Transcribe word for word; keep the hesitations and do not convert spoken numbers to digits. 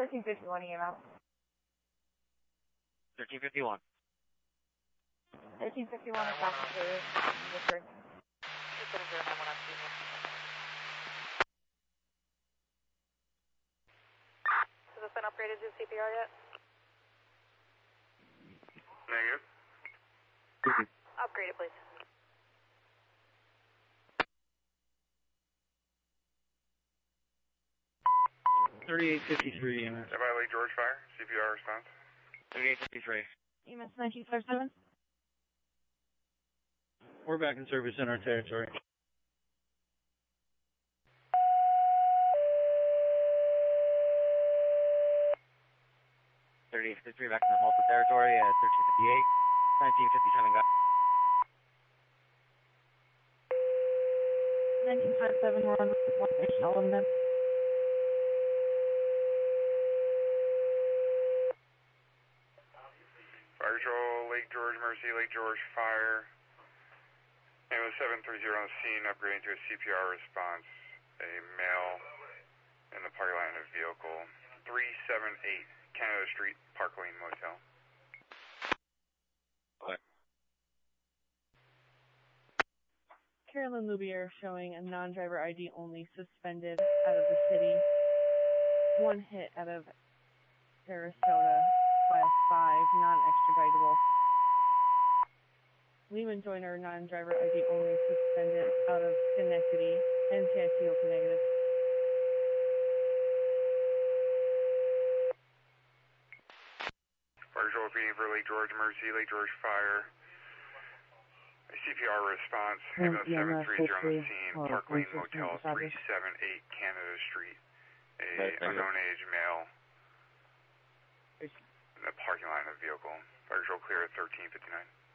thirteen fifty-one E M S. thirteen fifty-one. thirteen fifty-one is officer Richard. Has this been upgraded to C P R yet? Negative. Upgrade it, please. thirty-eight fifty-three E M S. Nearby Lake George Fire, C P R response. thirty-eight fifty-three. E M S nineteen fifty-seven. We're back in service in our territory. thirty-eight fifty-three back in the Malta territory at thirteen fifty-eight. nineteen fifty-seven got. nineteen fifty-seven, we're on one station element. Fire Patrol, Lake George, Mercy, Lake George Fire. Ambulance seven thirty on the scene, upgrading to a C P R response. A male in the parking line of vehicle three seven eight, Canada Street, Park Lane Motel. What? Carolyn Lubier showing a non-driver I D only suspended out of the city. One hit out of Sarasota, class five, non-extraditable. Lehman Joyner, non-driver I D only suspended out of Schenectady, N T I C open negative. Fire Patrol repeating for Lake George, Mercy, Lake George Fire. A C P R response, ambulance seven thirty on the scene, Park Lane Motel, three seven eight, Canada Street. A unknown age male in the parking line of the vehicle. Fire Patrol clear at thirteen fifty-nine.